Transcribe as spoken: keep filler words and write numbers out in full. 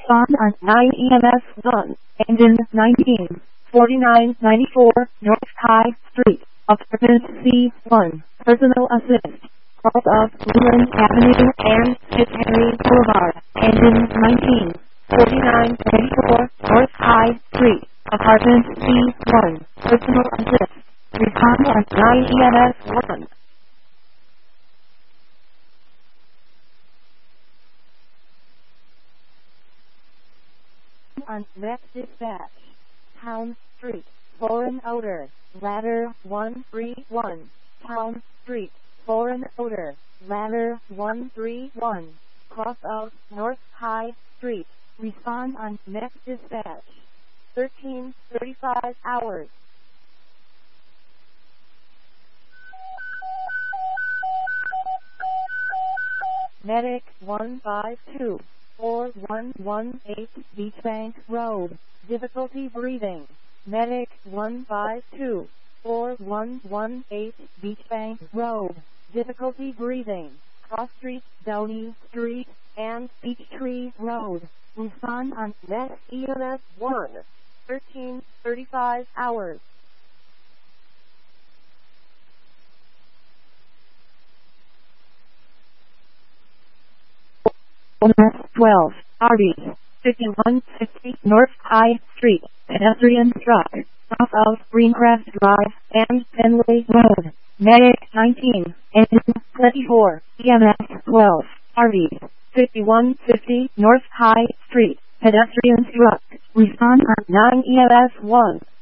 Respond on nine E M S one. Engine nineteen forty-nine ninety-four North High Street, Apartment C one. Personal assist. Cross of Leland Avenue and Fitzhenry Boulevard. Engine nineteen forty-nine ninety-four North High Street, Apartment C one. Personal assist. Respond on nine E M S one. On next dispatch. Town Street, foreign odor, ladder one three one. Town Street, foreign odor, ladder one three one. Cross of North High Street. Respond on next dispatch. thirteen thirty-five hours. Medic one five two four one one eight Beachbank Road. Difficulty breathing. Medic one five two four one one eight Beachbank Road. Difficulty breathing. Cross Street, Downey Street, and Peachtree Road. Respond on next E M S one. thirteen thirty-five hours. twelve, R B, fifty-one fifty North High Street, pedestrian struck, south of Greencrest Drive and Fenway Road. Medic nineteen, engine twenty-four, E M S twelve, R B, fifty-one fifty North High Street, pedestrian struck. Respond on nine E M S one.